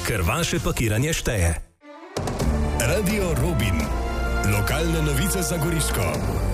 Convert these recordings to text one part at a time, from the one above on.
ker vaše pakiranje šteje. Radio Robin. Lokalne novice za Goriško.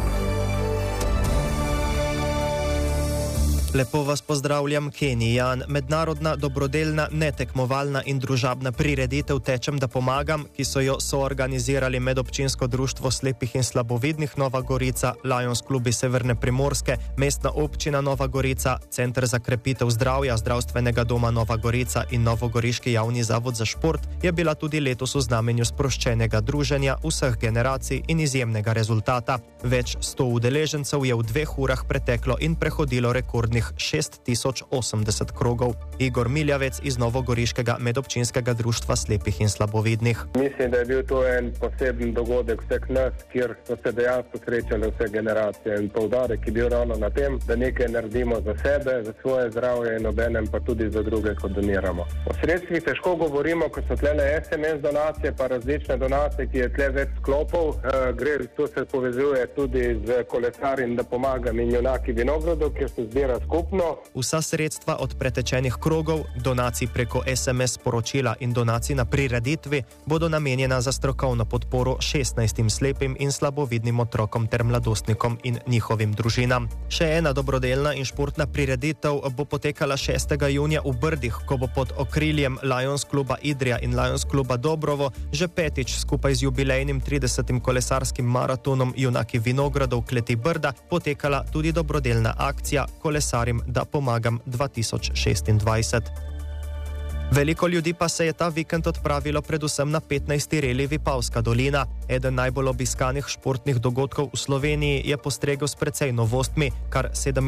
Lepo vas pozdravljam, Kenny Jan. Mednarodna, dobrodelna, netekmovalna in družabna prireditev Tečem, da pomagam, ki so jo soorganizirali Medobčinsko društvo slepih in slabovidnih Nova Gorica, Lions klubi Severne Primorske, Mestna občina Nova Gorica, Center za krepitev zdravja Zdravstvenega doma Nova Gorica in Novogoriški javni zavod za šport, je bila tudi letos v znamenju sproščenega druženja vseh generacij in izjemnega rezultata. Več 100 udeležencev je v 2 urah preteklo in prehodilo rekordnih 6080 krogov. Igor Miljavec iz Novogoriškega medobčinskega društva slepih in slabovidnih. Mislim, da je bil to en poseben dogodek vseh nas, kjer so se dejansko srečale vse generacije in poudarek je bil ravno na tem, da nekaj naredimo za sebe, za svoje zdravje in obenem pa tudi za druge, ko doniramo. O sredstvih težko govorimo, ko so tlele SMS donacije pa različne donacije, ki je tle več sklopov. To se povezuje tudi z kolesarjem, da pomagam in junaki vinogradov, kjer se zbira skupno. Vsa sredstva od pretečenih krogov, donacij preko SMS sporočila in donacij na prireditvi bodo namenjena za strokovno podporo 16 slepim in slabovidnim otrokom ter mladostnikom in njihovim družinam. Še ena dobrodelna in športna prireditev bo potekala 6. junija v Brdih, ko bo pod okriljem Lions kluba Idrija in Lions kluba Dobrovo že petič skupaj z jubilejnim 30. kolesarskim maratonom Junaki vinogradov Kleti Brda potekala tudi dobrodelna akcija Kolesarim, da pomagam 2026. Veliko ljudi pa se je ta vikend odpravilo predvsem na 15. reli Vipavska dolina. Eden najbolj obiskanih športnih dogodkov v Sloveniji je postregel s precej novostmi, kar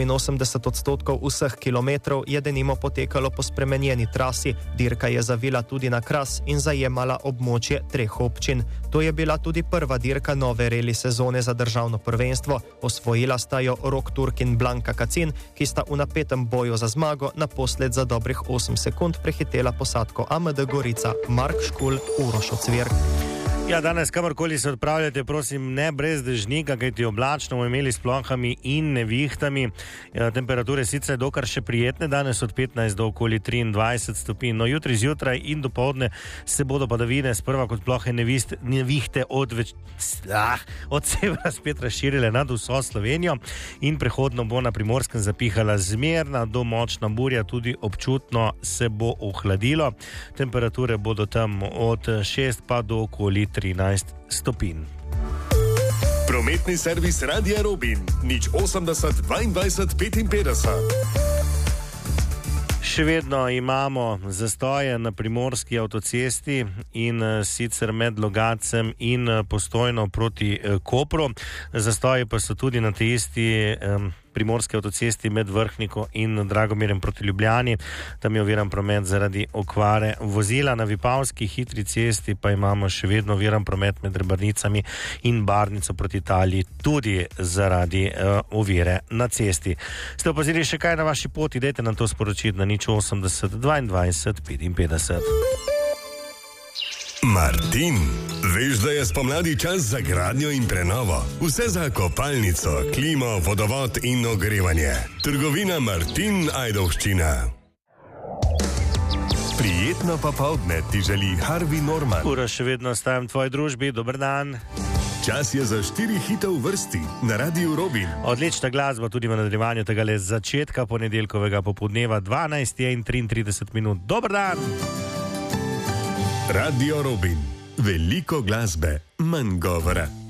87% vseh kilometrov je denimo potekalo po spremenjeni trasi. Dirka je zavila tudi na Kras in zajemala območje 3 občin. To je bila tudi prva dirka nove reli sezone za državno prvenstvo. Osvojila sta jo Rok Turk in Blanka Kacin, ki sta v napetem boju za zmago naposled za dobrih 8 sekund prehitela posadko AMD Gorica, Mark Škul, Uroš Ocvirk. Ja, danes kamorkoli se odpravljate, prosim, ne brez dežnika, kajti oblačno bomo imeli s plohami in nevihtami. Temperature sicer dokar še prijetne, danes od 15 do okoli 23 stopinj. No, jutri zjutraj in dopoldne se bodo padavine sprva kot plohe nevihte od severa spet razširile nad vso Slovenijo in prehodno bo na Primorskem zapihala zmerna do močna burja, tudi občutno se bo ohladilo. Temperature bodo tam od 6 pa do okoli 13 stopinj. Prometni servis Radia Robin 080 22 55. Še vedno imamo zastoje na primorski avtocesti in sicer med Logatcem in Postojno proti Kopru. Zastoji pa so tudi na tej isti primorski avtocesti med Vrhniko in Dragomirjem proti Ljubljani. Tam je oviran promet zaradi okvare vozila. Na Vipavski hitri cesti pa imamo še vedno oviran promet med Rebrnicami in Barnico proti Italiji, tudi zaradi ovire na cesti. Ste opazili še kaj na vaši poti? Dajte nam to sporočiti na 080 22 55. Martin, veš, da je spomladi čas za gradnjo in prenovo. Vse za kopalnico, klimo, vodovod in ogrevanje. Trgovina Martin Ajdovščina. Prijetno popoldne ti želi Harvey Norman. Ura, še vedno ostajam v tvoji družbi. Dober dan. Čas je za 4 hite v vrsti na Radiu Robin. Odlična glasba tudi v nadaljevanju tega začetka ponedeljkovega popoldneva, 12 in 33 minut. Dober dan. Radio Robin. Veliko glasbe, manj govora.